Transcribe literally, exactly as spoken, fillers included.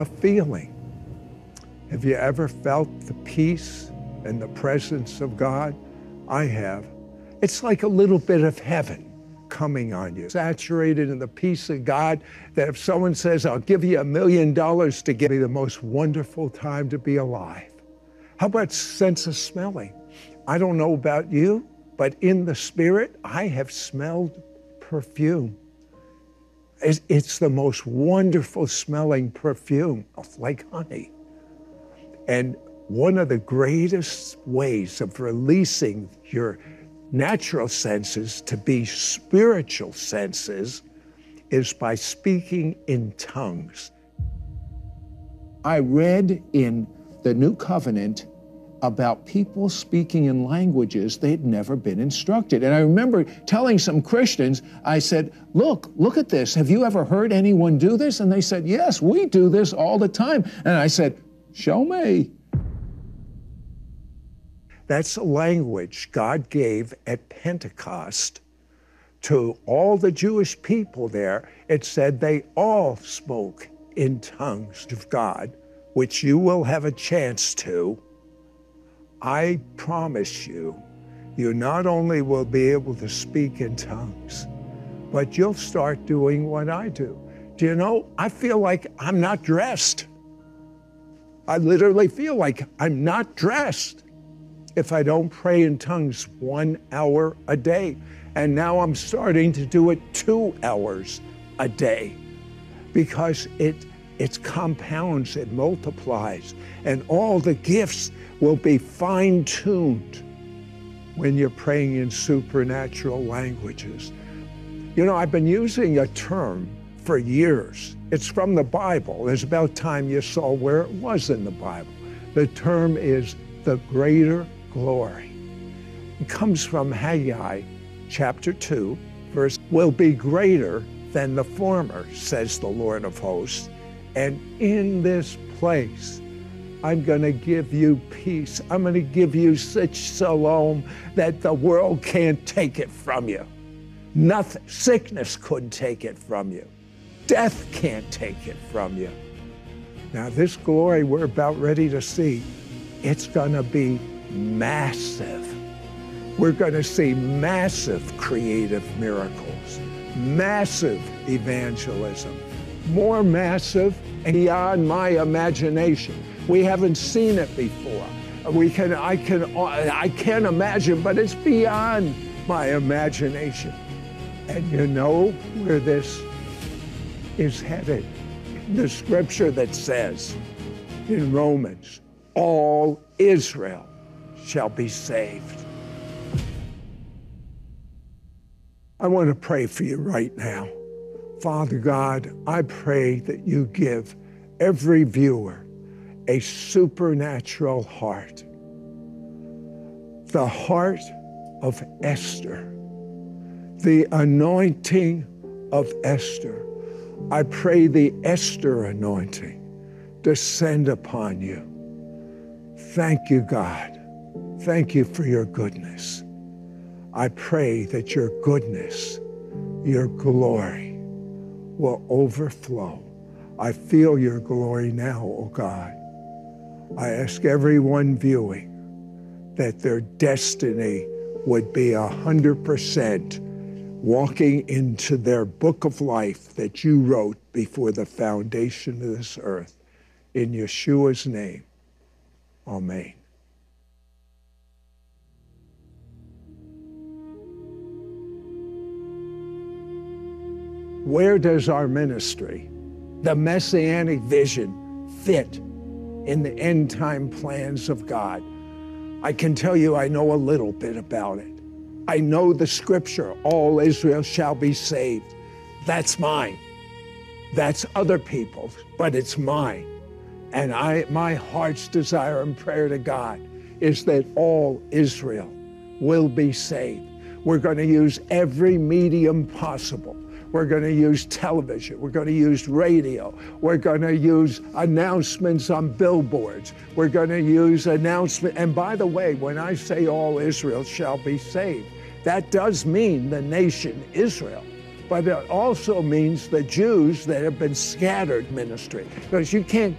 a feeling. Have you ever felt the peace and the presence of God? I have. It's like a little bit of heaven coming on you, saturated in the peace of God, that if someone says, I'll give you a million dollars to give me the most wonderful time to be alive. How about sense of smelling? I don't know about you, but in the spirit, I have smelled perfume. It's, it's the most wonderful smelling perfume, like honey. And one of the greatest ways of releasing your natural senses to be spiritual senses is by speaking in tongues. I read in the New Covenant about people speaking in languages they'd never been instructed. And I remember telling some Christians, I said, look, look at this. Have you ever heard anyone do this? And they said, yes, we do this all the time. And I said, show me. That's a language God gave at Pentecost to all the Jewish people there. It said they all spoke in tongues of God, which you will have a chance to. I promise you, you not only will be able to speak in tongues, but you'll start doing what I do. Do you know, I feel like I'm not dressed. I literally feel like I'm not dressed if I don't pray in tongues one hour a day. And now I'm starting to do it two hours a day because it, it compounds, it multiplies, and all the gifts will be fine-tuned when you're praying in supernatural languages. You know, I've been using a term for years. It's from the Bible. It's about time you saw where it was in the Bible. The term is the greater glory. It comes from Haggai chapter two, verse, will be greater than the former, says the Lord of hosts. And in this place, I'm going to give you peace. I'm going to give you such shalom that the world can't take it from you. Nothing, sickness couldn't take it from you. Death can't take it from you. Now, this glory we're about ready to see, it's going to be massive. We're going to see massive creative miracles, massive evangelism, more massive and beyond my imagination. We haven't seen it before. We can, I can, I can't imagine, but it's beyond my imagination. And you know where this is headed? The scripture that says in Romans, all Israel shall be saved. I want to pray for you right now. Father God, I pray that you give every viewer a supernatural heart, the heart of Esther, the anointing of Esther. I pray the Esther anointing descend upon you. Thank you, God. Thank you for your goodness. I pray that your goodness, your glory will overflow. I feel your glory now, oh God. I ask everyone viewing that their destiny would be a hundred percent walking into their book of life that you wrote before the foundation of this earth. In Yeshua's name, amen. Where does our ministry, the Messianic vision, fit in the end time plans of God? I can tell you I know a little bit about it. I know the scripture, all Israel shall be saved. That's mine. That's other people's, but it's mine. And I, my heart's desire and prayer to God is that all Israel will be saved. We're going to use every medium possible. We're going to use television. We're going to use radio. We're going to use announcements on billboards. We're going to use announcement. And by the way, when I say all Israel shall be saved, that does mean the nation Israel. but it also means the Jews that have been scattered ministry, because you can't